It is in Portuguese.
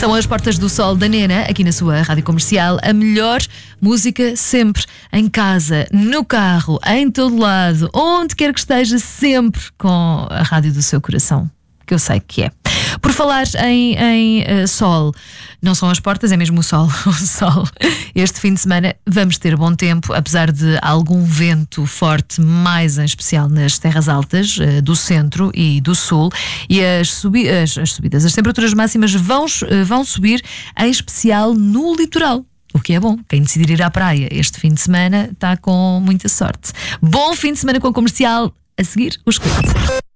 São as Portas do Sol da Nena, aqui na sua rádio comercial. A melhor música sempre, em casa, no carro, em todo lado, onde quer que esteja, sempre com a rádio do seu coração, que eu sei que é. Por falar em sol, não são as portas, é mesmo o sol. O sol. Este fim de semana vamos ter bom tempo, apesar de algum vento forte, mais em especial nas terras altas do centro e do sul. E as subidas, as temperaturas máximas vão subir, em especial no litoral. O que é bom. Quem decidir ir à praia este fim de semana está com muita sorte. Bom fim de semana com a Comercial. A seguir, os clientes.